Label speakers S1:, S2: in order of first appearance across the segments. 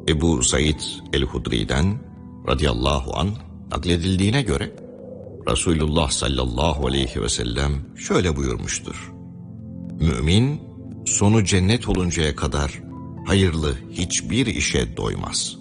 S1: Ebu Said el-Hudri'den radıyallahu anh nakledildiğine göre Resulullah sallallahu aleyhi ve sellem şöyle buyurmuştur: Mümin sonu cennet oluncaya kadar hayırlı hiçbir işe doymaz.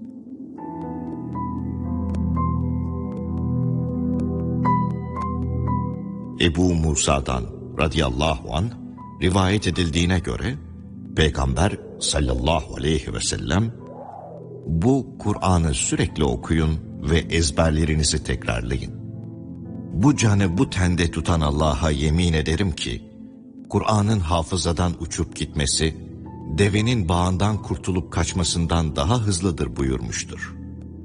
S1: Ebu Musa'dan radıyallahu anh rivayet edildiğine göre Peygamber sallallahu aleyhi ve sellem, bu Kur'an'ı sürekli okuyun ve ezberlerinizi tekrarlayın. Bu canı bu tende tutan Allah'a yemin ederim ki, Kur'an'ın hafızadan uçup gitmesi, devenin bağından kurtulup kaçmasından daha hızlıdır buyurmuştur.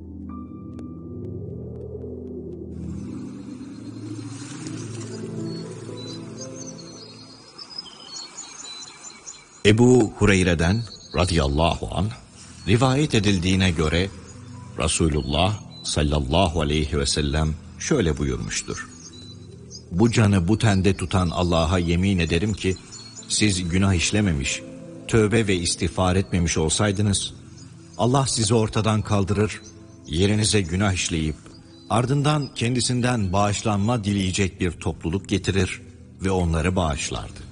S1: Ebu Hureyre'den radıyallahu anh rivayet edildiğine göre Resulullah sallallahu aleyhi ve sellem şöyle buyurmuştur: Bu canı bu tende tutan Allah'a yemin ederim ki, siz günah işlememiş, tövbe ve istiğfar etmemiş olsaydınız, Allah sizi ortadan kaldırır, yerinize günah işleyip, ardından kendisinden bağışlanma dileyecek bir topluluk getirir ve onları bağışlardı.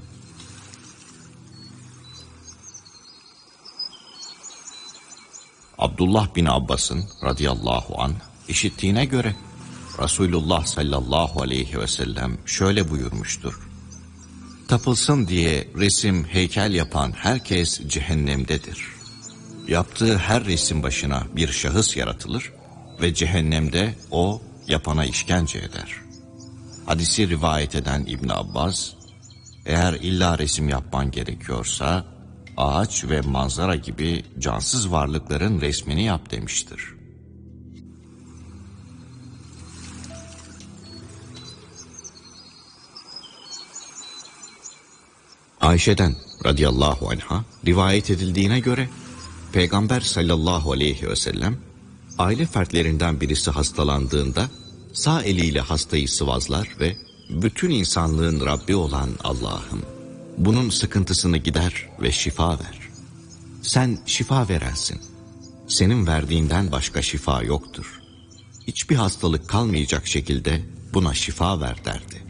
S1: Abdullah bin Abbas'ın radıyallahu anh işittiğine göre Resulullah sallallahu aleyhi ve sellem şöyle buyurmuştur: Tapılsın diye resim, heykel yapan herkes cehennemdedir. Yaptığı her resim başına bir şahıs yaratılır ve cehennemde o yapana işkence eder. Hadisi rivayet eden İbn Abbas, eğer illa resim yapman gerekiyorsa ağaç ve manzara gibi cansız varlıkların resmini yap demiştir. Ayşe'den radıyallahu anha rivayet edildiğine göre Peygamber sallallahu aleyhi ve sellem aile fertlerinden birisi hastalandığında sağ eliyle hastayı sıvazlar ve bütün insanlığın Rabbi olan Allah'ım, bunun sıkıntısını gider ve şifa ver. Sen şifa verensin. Senin verdiğinden başka şifa yoktur. Hiçbir hastalık kalmayacak şekilde buna şifa ver derdi.